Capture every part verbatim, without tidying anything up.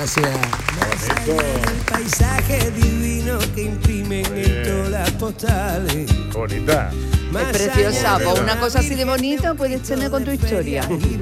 gracias. El paisaje divino que imprimen en todas las postales. Bonita. Es preciosa. Pues una cosa así de bonita puedes tener con tu historia.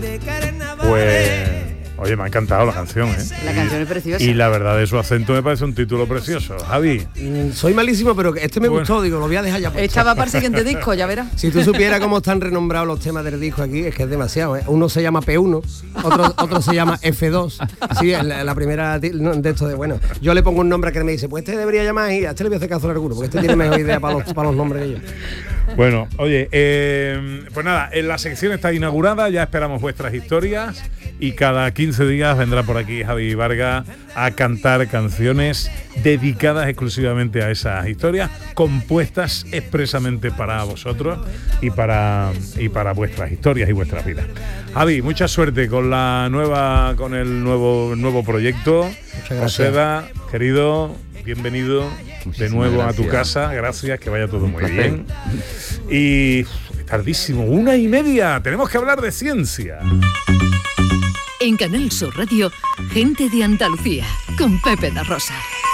Pues, oye, me ha encantado la canción, ¿eh? La canción es preciosa. Y la verdad de su acento me parece un título precioso. Javi. Mm, soy malísimo, pero este me Bueno. gustó, digo, lo voy a dejar ya. Esta va para el siguiente disco, ya verás. Si tú supieras cómo están renombrados los temas del disco aquí, es que es demasiado, ¿eh? Uno se llama P uno, otro, otro se llama F dos. Sí, la, la primera de esto de, bueno, yo le pongo un nombre que me dice, pues este debería llamar y a este le voy a hacer caso al alguno, porque este tiene mejor idea para los, para los nombres que yo. Bueno, oye, eh, pues nada, en la sección está inaugurada, ya esperamos vuestras historias y cada quince días vendrá por aquí Javi Vargas a cantar canciones dedicadas exclusivamente a esas historias, compuestas expresamente para vosotros y para, y para vuestras historias y vuestras vidas. Javi, mucha suerte con la nueva, con el nuevo, nuevo proyecto. Muchas gracias. Joseda, querido, bienvenido de nuevo gracias. a tu casa. Gracias, que vaya todo Un muy placer. bien. Y uf, tardísimo, una y media. Tenemos que hablar de ciencia. En Canal Sur Radio, Gente de Andalucía, con Pepe da Rosa.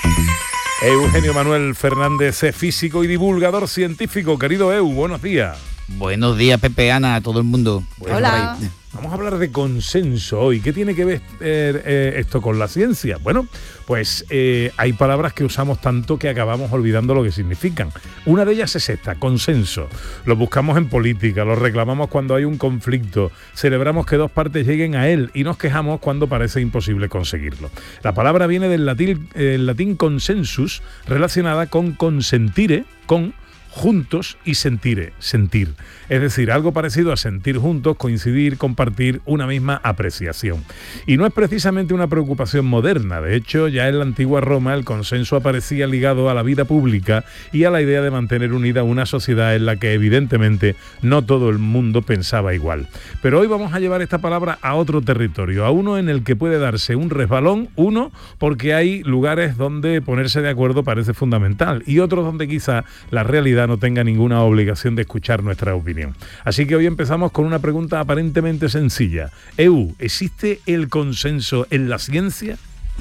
Eugenio Manuel Fernández es físico y divulgador científico. Querido Eu, buenos días. Buenos días, Pepe, Ana, a todo el mundo. Bueno, Hola. por ahí. Vamos a hablar de consenso hoy. ¿Qué tiene que ver eh, eh, esto con la ciencia? Bueno, pues eh, hay palabras que usamos tanto que acabamos olvidando lo que significan. Una de ellas es esta, consenso. Lo buscamos en política, lo reclamamos cuando hay un conflicto, celebramos que dos partes lleguen a él y nos quejamos cuando parece imposible conseguirlo. La palabra viene del latín, eh, latín consensus, relacionada con consentire, con juntos y sentire, sentir. Es decir, algo parecido a sentir juntos, coincidir, compartir una misma apreciación. Y no es precisamente una preocupación moderna. De hecho, ya en la antigua Roma el consenso aparecía ligado a la vida pública y a la idea de mantener unida una sociedad en la que evidentemente no todo el mundo pensaba igual. Pero hoy vamos a llevar esta palabra a otro territorio, a uno en el que puede darse un resbalón, uno porque hay lugares donde ponerse de acuerdo parece fundamental y otros donde quizá la realidad no tenga ninguna obligación de escuchar nuestra opinión. Así que hoy empezamos con una pregunta aparentemente sencilla. Eu, ¿existe el consenso en la ciencia?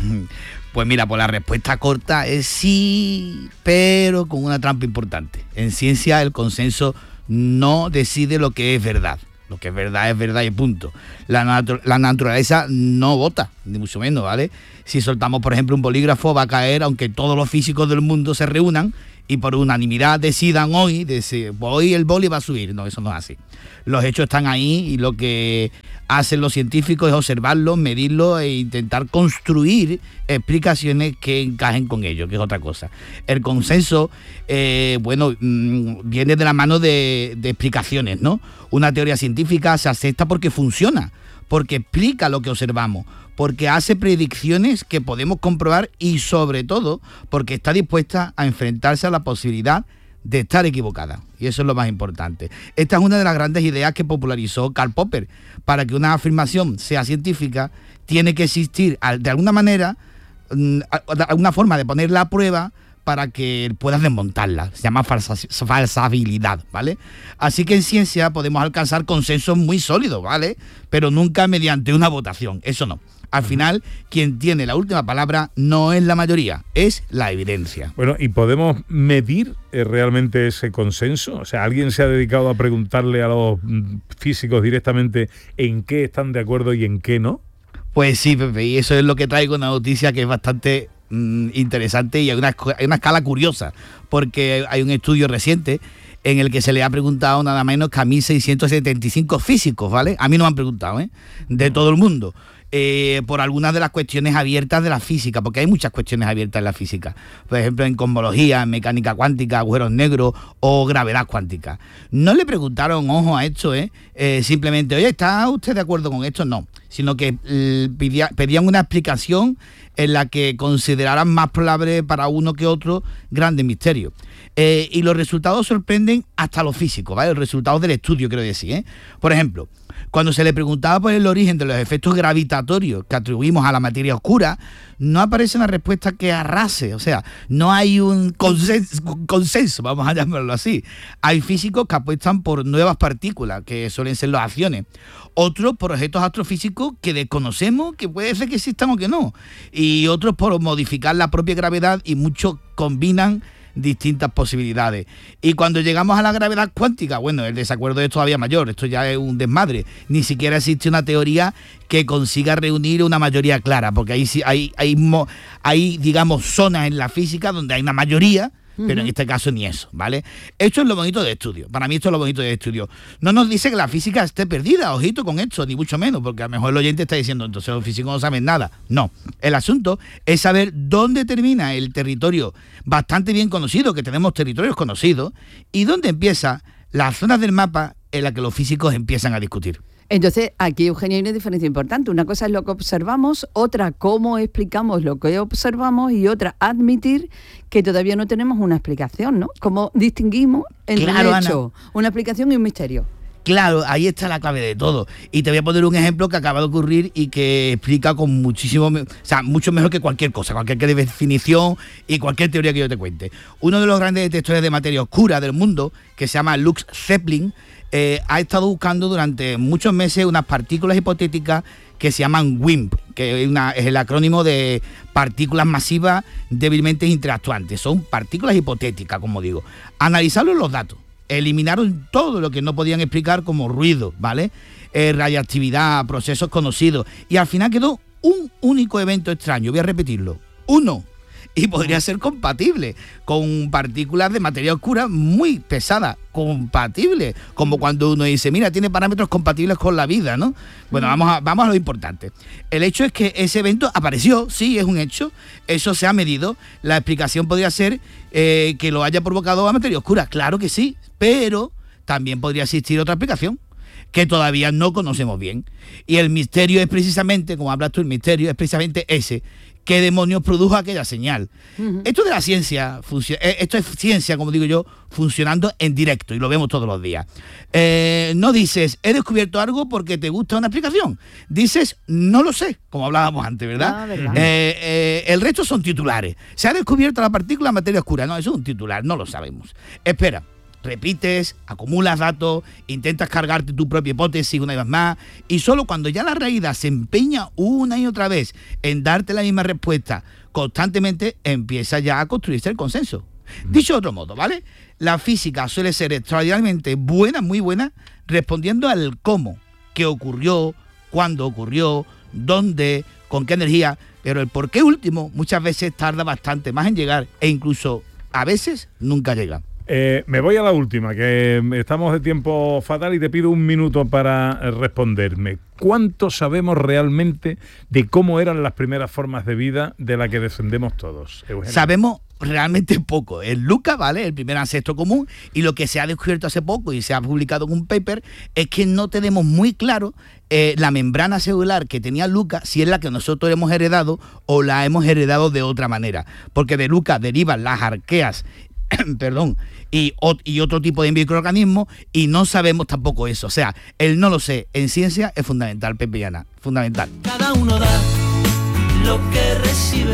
Pues mira, pues la respuesta corta es sí, pero con una trampa importante. En ciencia el consenso no decide lo que es verdad. Lo que es verdad es verdad y punto. La, natu- la naturaleza no vota, ni mucho menos, ¿vale? Si soltamos, por ejemplo, un bolígrafo, va a caer aunque todos los físicos del mundo se reúnan y por unanimidad decidan hoy, decir, hoy el boli va a subir. No, eso no es así. Los hechos están ahí y lo que hacen los científicos es observarlos, medirlos e intentar construir explicaciones que encajen con ellos, que es otra cosa. El consenso, eh, bueno, mmm, viene de la mano de, de explicaciones, ¿no? Una teoría científica se acepta porque funciona, porque explica lo que observamos, porque hace predicciones que podemos comprobar y sobre todo porque está dispuesta a enfrentarse a la posibilidad de estar equivocada. Y eso es lo más importante. Esta es una de las grandes ideas que popularizó Karl Popper. Para que una afirmación sea científica, tiene que existir de alguna manera, alguna forma de ponerla a prueba para que puedas desmontarla. Se llama falsa, falsabilidad, ¿vale? Así que en ciencia podemos alcanzar consensos muy sólidos, ¿vale? Pero nunca mediante una votación, eso no. Al final, quien tiene la última palabra no es la mayoría, es la evidencia. Bueno, ¿y podemos medir eh, realmente ese consenso? O sea, ¿alguien se ha dedicado a preguntarle a los mm, físicos directamente en qué están de acuerdo y en qué no? Pues sí, Pepe, y eso es lo que traigo, una noticia que es bastante mmm, interesante y hay una, hay una escala curiosa, porque hay un estudio reciente en el que se le ha preguntado nada menos que a mil seiscientos setenta y cinco físicos, ¿vale? A mí no me han preguntado, ¿eh? De todo el mundo. Eh, por algunas de las cuestiones abiertas de la física, porque hay muchas cuestiones abiertas en la física, por ejemplo en cosmología, en mecánica cuántica, agujeros negros o gravedad cuántica. No le preguntaron, ojo a esto, ¿eh? Eh, simplemente, oye, ¿está usted de acuerdo con esto? No, sino que eh, pedía, pedían una explicación en la que consideraran más probable para uno que otro grandes misterios. Eh, y los resultados sorprenden hasta los físicos, ¿vale? Los resultados del estudio, quiero decir, ¿eh? Por ejemplo, cuando se le preguntaba por el origen de los efectos gravitatorios que atribuimos a la materia oscura, no aparece una respuesta que arrase, o sea, no hay un consenso, consenso, vamos a llamarlo así. Hay físicos que apuestan por nuevas partículas, que suelen ser las acciones, otros por objetos astrofísicos que desconocemos, que puede ser que existan o que no, y otros por modificar la propia gravedad, y muchos combinan distintas posibilidades. Y cuando llegamos a la gravedad cuántica, bueno, el desacuerdo es todavía mayor, esto ya es un desmadre. Ni siquiera existe una teoría que consiga reunir una mayoría clara, porque ahí sí hay, hay, hay, hay, digamos, zonas en la física donde hay una mayoría, pero en este caso ni eso, ¿vale? Esto es lo bonito de estudio. Para mí esto es lo bonito de estudio. No nos dice que la física esté perdida, ojito con esto, ni mucho menos, porque a lo mejor el oyente está diciendo, entonces los físicos no saben nada. No, el asunto es saber dónde termina el territorio bastante bien conocido, que tenemos territorios conocidos, y dónde empieza las zonas del mapa en las que los físicos empiezan a discutir. Entonces, aquí, Eugenio, hay una diferencia importante. Una cosa es lo que observamos, otra cómo explicamos lo que observamos, y otra admitir que todavía no tenemos una explicación, ¿no? ¿Cómo distinguimos entre Claro, un hecho, Ana. una explicación y un misterio? Claro, ahí está la clave de todo. Y te voy a poner un ejemplo que acaba de ocurrir y que explica con muchísimo, o sea, mucho mejor que cualquier cosa, cualquier definición y cualquier teoría que yo te cuente. Uno de los grandes detectores de materia oscura del mundo, que se llama Lux Zeppelin, eh, ha estado buscando durante muchos meses unas partículas hipotéticas que se llaman WIMP, que es, una, es el acrónimo de partículas masivas débilmente interactuantes. Son partículas hipotéticas, como digo. Analizaron los datos. Eliminaron todo lo que no podían explicar, como ruido, ¿vale? Eh, radiactividad, procesos conocidos. Y al final quedó un único evento extraño. Voy a repetirlo. Uno. Y podría ser compatible con partículas de materia oscura muy pesadas. Compatible. Como cuando uno dice, mira, tiene parámetros compatibles con la vida, ¿no? Bueno, vamos a, vamos a lo importante. El hecho es que ese evento apareció, sí, es un hecho. Eso se ha medido. La explicación podría ser eh, que lo haya provocado la materia oscura. Claro que sí, pero también podría existir otra explicación que todavía no conocemos bien. Y el misterio es precisamente, como hablas tú, el misterio es precisamente ese. ¿Qué demonios produjo aquella señal? Uh-huh. Esto de la ciencia, esto es ciencia, como digo yo, funcionando en directo, y lo vemos todos los días. Eh, no dices, he descubierto algo porque te gusta una explicación. Dices, no lo sé, como hablábamos antes, ¿verdad? Ah, ¿verdad? Eh, eh, el resto son titulares. Se ha descubierto la partícula de materia oscura. No, eso es un titular, no lo sabemos. Espera. Repites, acumulas datos, intentas cargarte tu propia hipótesis una vez más, y solo cuando ya la realidad se empeña una y otra vez en darte la misma respuesta constantemente, empieza ya a construirse el consenso. Dicho de otro modo, ¿vale? La física suele ser extraordinariamente buena, muy buena, respondiendo al cómo, qué ocurrió, cuándo ocurrió, dónde, con qué energía, pero el por qué último muchas veces tarda bastante más en llegar, e incluso a veces nunca llega. Eh, me voy a la última, que estamos de tiempo fatal, y te pido un minuto para responderme. ¿Cuánto sabemos realmente de cómo eran las primeras formas de vida de la que descendemos todos, Eugenio? Sabemos realmente poco. El LUCA, ¿vale? El primer ancestro común, y lo que se ha descubierto hace poco y se ha publicado en un paper es que no tenemos muy claro eh, la membrana celular que tenía LUCA, si es la que nosotros hemos heredado o la hemos heredado de otra manera. Porque de LUCA derivan las arqueas, perdón, y, y otro tipo de microorganismos, y no sabemos tampoco eso. O sea, el no lo sé en ciencia es fundamental, Pepe y Ana, fundamental. Cada uno da lo que recibe,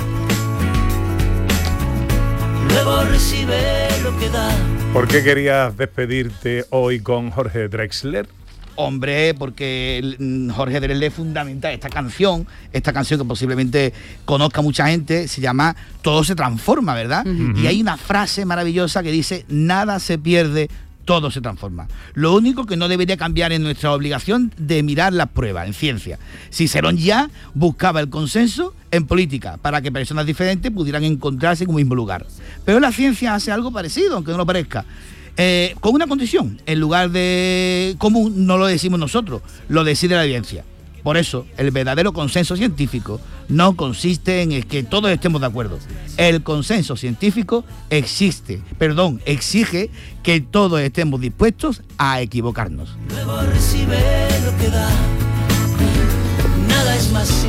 luego recibe lo que da. ¿Por qué querías despedirte hoy con Jorge Drexler? Hombre, porque Jorge Drexler es fundamental. Esta canción, esta canción que posiblemente conozca mucha gente, se llama Todo se transforma, ¿verdad? Uh-huh. Y hay una frase maravillosa que dice, nada se pierde, todo se transforma. Lo único que no debería cambiar es nuestra obligación de mirar las pruebas en ciencia. Cicerón ya buscaba el consenso en política para que personas diferentes pudieran encontrarse en un mismo lugar. Pero la ciencia hace algo parecido, aunque no lo parezca. Eh, con una condición, en lugar de común no lo decimos nosotros, lo decide la evidencia. Por eso, el verdadero consenso científico no consiste en que todos estemos de acuerdo. El consenso científico existe, perdón, exige que todos estemos dispuestos a equivocarnos. Luego recibe lo que da. Nada es más simple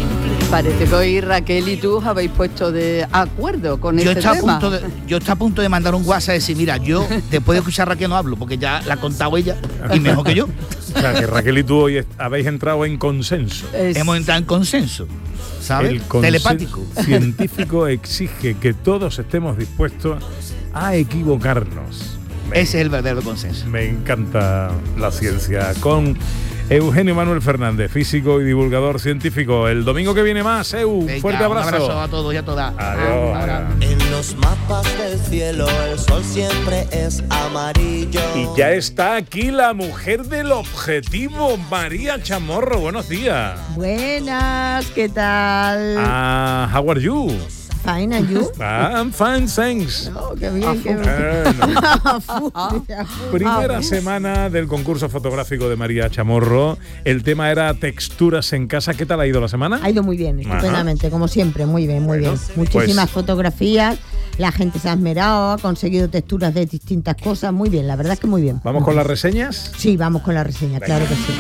Parece que hoy Raquel y tú os habéis puesto de acuerdo con Yo este está, a tema. punto de, yo está a punto de mandar un WhatsApp y decir, mira, yo después de escuchar a Raquel no hablo, porque ya la ha contado ella y mejor que yo. O sea, que Raquel y tú hoy est- habéis entrado en consenso. Es- Hemos entrado en consenso, ¿sabes? El consenso Telepático. científico exige que todos estemos dispuestos a equivocarnos. Me, Ese es el verdadero consenso. me encanta la ciencia. Con Eugenio Manuel Fernández, físico y divulgador científico. El domingo que viene más, Eu. Venga, Fuerte abrazo. Un abrazo a todos y a todas. Adiós. Ahora. En los mapas del cielo el sol siempre es amarillo. Y ya está aquí la mujer del objetivo, María Chamorro. Buenos días. Buenas, ¿qué tal? Ah, how are you? Fine, and you? I'm fine, thanks. Oh, qué bien, qué bien. Bueno. Fu, dice, fu. Primera Ah, semana del concurso fotográfico de María Chamorro. El tema era texturas en casa. ¿Qué tal ha ido la semana? Ha ido muy bien, Ajá. estupendamente, como siempre, muy bien, muy Bueno, bien. Muchísimas pues- fotografías, la gente se ha esmerado, ha conseguido texturas de distintas cosas, muy bien, la verdad es que muy bien. ¿Vamos con las reseñas? Sí, vamos con la reseña, claro que sí.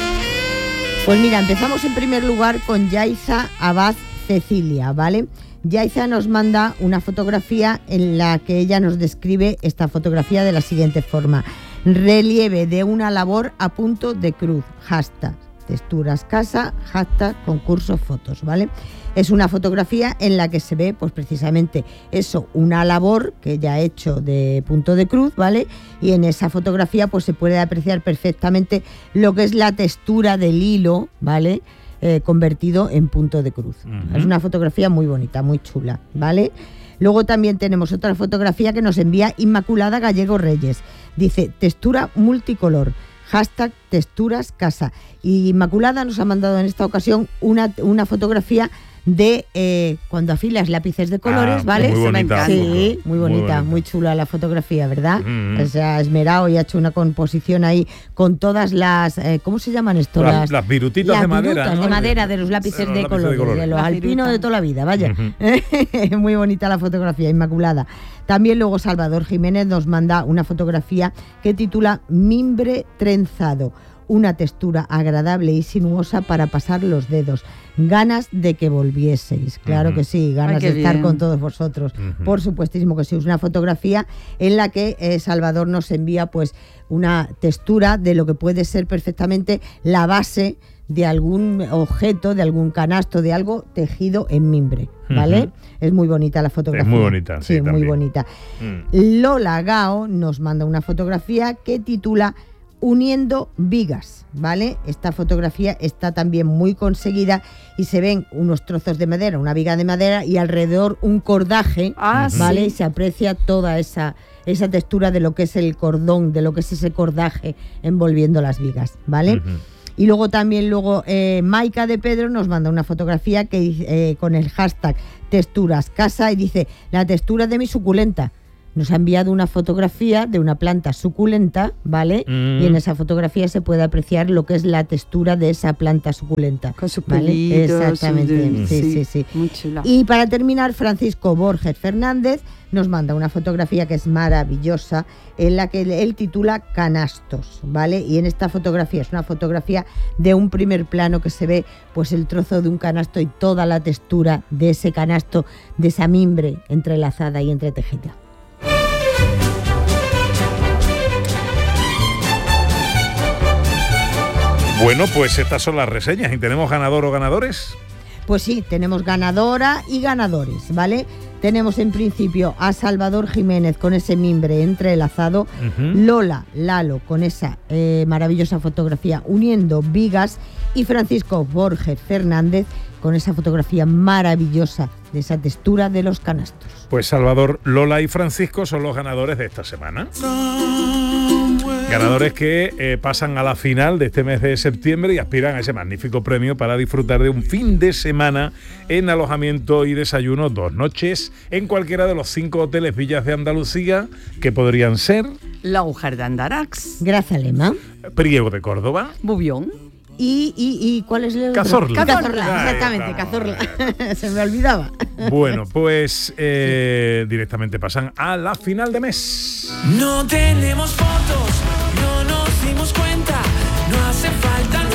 Pues mira, empezamos en primer lugar con Yaiza Abad Cecilia, ¿vale? Yaiza nos manda una fotografía en la que ella nos describe esta fotografía de la siguiente forma. Relieve de una labor a punto de cruz, hashtag texturas casa, hashtag concurso fotos, ¿vale? Es una fotografía en la que se ve, pues precisamente eso, una labor que ella ha hecho de punto de cruz, ¿vale? Y en esa fotografía pues se puede apreciar perfectamente lo que es la textura del hilo, ¿vale? Eh, convertido en punto de cruz. Uh-huh. Es una fotografía muy bonita, muy chula, ¿vale? Luego también tenemos otra fotografía que nos envía Inmaculada Gallego Reyes. Dice, textura multicolor, hashtag texturas casa. Y Inmaculada nos ha mandado en esta ocasión una, una fotografía de eh, cuando afilas lápices de colores, Ah, ¿vale? muy bonita. Sí, muy bonita, bonita. muy chula la fotografía, ¿verdad? Mm. Se ha esmerado y ha hecho una composición ahí con todas las, eh, ¿cómo se llaman esto? Las- las virutitas las de madera, virutas ¿no? de madera, de los lápices, De los de, lápices de colores, de, colores. los Las alpinos virutas. de toda la vida, vaya. Ujú. Muy bonita la fotografía, Inmaculada. También luego Salvador Jiménez nos manda una fotografía que titula Mimbre trenzado. Una textura agradable y sinuosa para pasar los dedos. Ganas de que volvieseis. Claro Ujú. que sí, ganas Ay, qué de estar bien. con todos vosotros. Ujú. Por supuestísimo que sí. Es una fotografía en la que eh, Salvador nos envía pues una textura de lo que puede ser perfectamente la base de algún objeto, de algún canasto, de algo tejido en mimbre, ¿vale? Ujú. Es muy bonita la fotografía. muy bonita, sí, muy también. bonita. Mm. Lola Gao nos manda una fotografía que titula Uniendo vigas, ¿vale? Esta fotografía está también muy conseguida y se ven unos trozos de madera, una viga de madera y alrededor un cordaje, Ah, ¿vale? sí. Y se aprecia toda esa, esa textura de lo que es el cordón, de lo que es ese cordaje envolviendo las vigas, ¿vale? Ujú. Y luego también luego eh, Maika de Pedro nos manda una fotografía que dice, eh, con el hashtag texturas casa y dice la textura de mi suculenta. Nos ha enviado una fotografía de una planta suculenta, ¿vale? Mm. Y en esa fotografía se puede apreciar lo que es la textura de esa planta suculenta. Con sus ¿vale? pelitos. Exactamente, y de- sí, sí, sí. Muy chula. Y para terminar, Francisco Borges Fernández nos manda una fotografía que es maravillosa, en la que él titula Canastos, ¿vale? Y en esta fotografía es una fotografía de un primer plano que se ve pues el trozo de un canasto y toda la textura de ese canasto, de esa mimbre entrelazada y entretejida. Bueno, pues estas son las reseñas. ¿Y tenemos ganador o ganadores? Pues sí, tenemos ganadora y ganadores, ¿vale? Tenemos en principio a Salvador Jiménez con ese mimbre entrelazado, Ujú. Lola Lalo con esa eh, maravillosa fotografía uniendo vigas y Francisco Borges Fernández con esa fotografía maravillosa de esa textura de los canastos. Pues Salvador, Lola y Francisco son los ganadores de esta semana. Ganadores que eh, pasan a la final de este mes de septiembre y aspiran a ese magnífico premio para disfrutar de un fin de semana en alojamiento y desayuno, dos noches, en cualquiera de los cinco hoteles Villas de Andalucía, que podrían ser La Mujer de Andarax. Gracias, Lema. Priego de Córdoba, Bubión. Y, y, y ¿cuál es el otro? Cazorla. Cazorla, Ahí exactamente, estamos. Cazorla. Se me olvidaba. Bueno, pues eh, directamente pasan a la final de mes. No tenemos fotos, no nos dimos cuenta, no hace falta nada.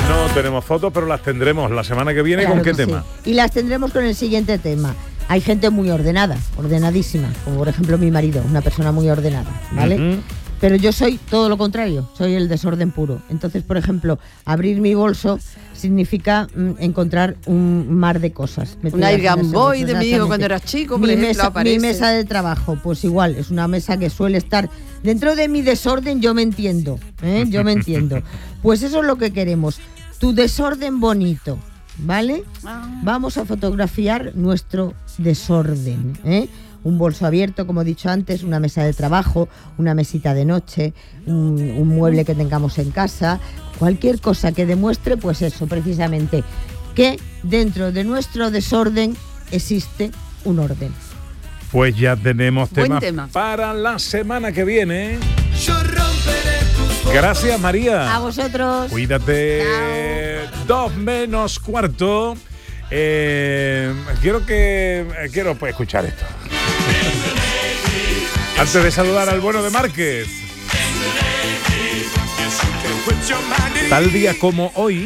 No tenemos fotos, pero las tendremos la semana que viene. Claro ¿Con qué que tema? sí. Y las tendremos con el siguiente tema. Hay gente muy ordenada, ordenadísima, como por ejemplo mi marido, una persona muy ordenada, ¿vale? Ujú. Pero yo soy todo lo contrario, soy el desorden puro. Entonces, por ejemplo, abrir mi bolso significa mm, encontrar un mar de cosas. Una metidas en Game ese Boy bolso, de mi hijo cuando exactamente. era chico, por mi ejemplo, mesa, aparece. mi mesa de trabajo, pues igual, es una mesa que suele estar dentro de mi desorden, yo me entiendo, ¿eh? Yo me entiendo. Pues eso es lo que queremos, tu desorden bonito, ¿vale? Ah. Vamos a fotografiar nuestro desorden, ¿eh? Un bolso abierto, como he dicho antes, una mesa de trabajo, una mesita de noche, un, un mueble que tengamos en casa, cualquier cosa que demuestre, pues eso, precisamente, que dentro de nuestro desorden existe un orden. Pues ya tenemos Buen temas tema. para la semana que viene. Yo romperé tus Gracias, María. A vosotros. Cuídate. Dos menos cuarto. Eh, quiero que eh, quiero pues, escuchar esto. Antes de saludar al bueno de Márquez. Tal día como hoy,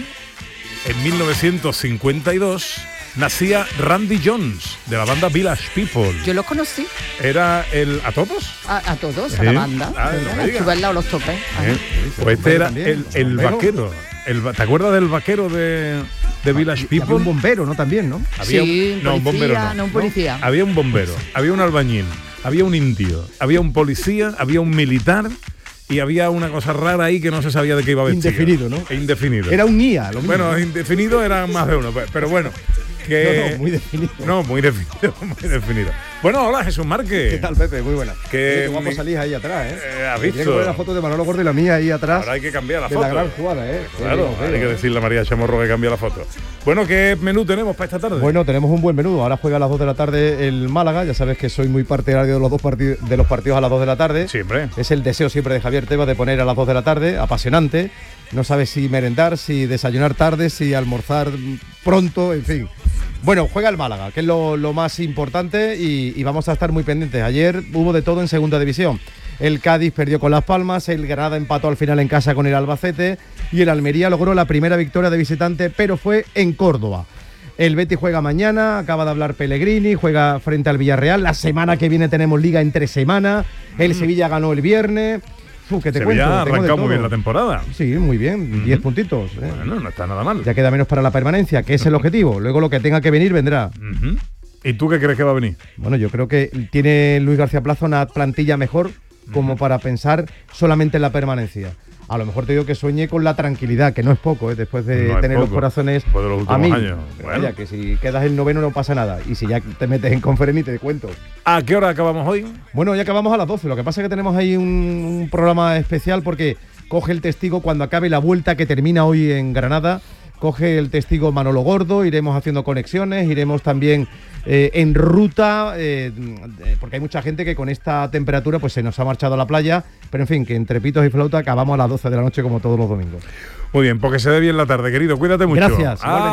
en mil novecientos cincuenta y dos, nacía Randy Jones, de la banda Village People. Yo los conocí Era el... ¿A todos? a, a todos, a ¿Sí? la banda. Ah, no me digas. Estuve al lado de los topes. Ajá. ¿Eh? Pues este era el, el vaquero. El, va- ¿Te acuerdas del vaquero de, de Village Y había People? un bombero, ¿no? También, ¿no? Había Sí, un, no, un bombero policía, no. no, un policía. Había un bombero, había un albañil, había un indio, había un policía, había un militar y había una cosa rara ahí que no se sabía de qué iba vestido. Indefinido, ¿no? Indefinido. Era un guía, lo mismo. Bueno, indefinido eran más de uno, pe- pero bueno. Que, No, no, muy definido. No, muy definido, muy definido. Bueno, hola Jesús Márquez. ¿Qué tal, Pepe? Muy buena. Que Qué guapo mi- salís ahí atrás, ¿eh? Eh, ¿has Tiene que visto? poner la foto de Manolo Gordo y la mía ahí atrás. Ahora hay que cambiar la de foto. la gran jugada, ¿eh? Claro, Qué hay bien, que ¿eh? decirle a María Chamorro que cambie la foto. Bueno, ¿qué menú tenemos para esta tarde? Bueno, tenemos un buen menú. Ahora juega a las dos de la tarde el Málaga. Ya sabes que soy muy partidario de los dos partidos de los partidos a las dos de la tarde. Siempre. Es el deseo siempre de Javier Tebas de poner a las dos de la tarde, apasionante. No sabe si merendar, si desayunar tarde, si almorzar pronto, en fin. Bueno, juega el Málaga, que es lo, lo más importante y, y vamos a estar muy pendientes. Ayer hubo de todo en segunda división. El Cádiz perdió con Las Palmas, el Granada empató al final en casa con el Albacete y el Almería logró la primera victoria de visitante, pero fue en Córdoba. El Betis juega mañana, acaba de hablar Pellegrini, juega frente al Villarreal. La semana que viene tenemos liga entre semana. El Sevilla ganó el viernes. Uf, ¿qué te Sevilla cuento? ha Tengo de arrancado muy todo. bien la temporada. Sí, muy bien, diez puntitos. ¿eh? Bueno, no está nada mal. Ya queda menos para la permanencia, que es el objetivo. Luego lo que tenga que venir vendrá. Ujú. ¿Y tú qué crees que va a venir? Bueno, yo creo que tiene Luis García Plaza una plantilla mejor como para pensar solamente en la permanencia. A lo mejor te digo que sueñe con la tranquilidad, que no es poco, ¿eh? Después de No es tener los poco. corazones Después de los últimos a mí. años. Pero Bueno. vaya, que si quedas el noveno no pasa nada. Y si ya te metes en conferencia te cuento. ¿A qué hora acabamos hoy? Bueno, ya acabamos a las doce. Lo que pasa es que tenemos ahí un, un programa especial porque coge el testigo cuando acabe la vuelta que termina hoy en Granada. Coge el testigo Manolo Gordo, iremos haciendo conexiones, iremos también eh, en ruta, eh, porque hay mucha gente que con esta temperatura pues se nos ha marchado a la playa, pero en fin, que entre pitos y flauta acabamos a las doce de la noche como todos los domingos. Muy bien, porque se dé bien la tarde, querido. Cuídate mucho. Gracias, Ah,